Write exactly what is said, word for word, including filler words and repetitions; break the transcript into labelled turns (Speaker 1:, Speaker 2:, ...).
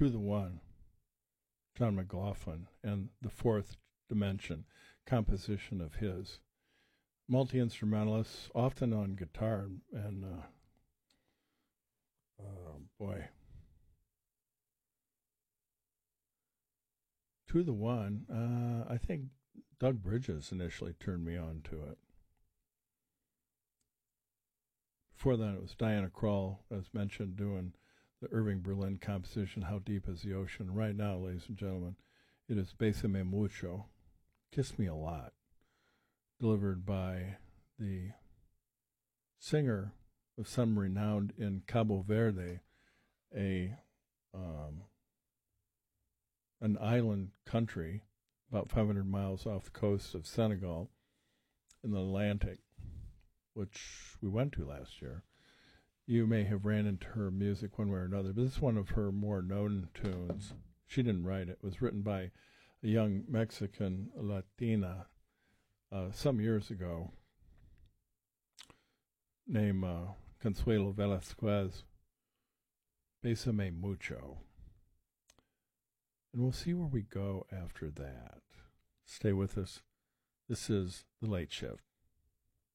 Speaker 1: To the One, John McLaughlin, and The Fourth Dimension, composition of his. Multi-instrumentalist, often on guitar, and, uh, oh boy. To the One, uh, I think Doug Bridges initially turned me on to it. Before that, it was Diana Krall, as mentioned, doing the Irving Berlin composition, How Deep is the Ocean? Right now, ladies and gentlemen, it is Bésame Mucho, Kiss Me a Lot, delivered by the singer of some renown in Cabo Verde, a um, an island country about five hundred miles off the coast of Senegal in the Atlantic, which we went to last year. You may have ran into her music one way or another, but this is one of her more known tunes. She didn't write it. It was written by a young Mexican Latina uh, some years ago named uh, Consuelo Velasquez. Bésame Mucho. And we'll see where we go after that. Stay with us. This is The Late Shift.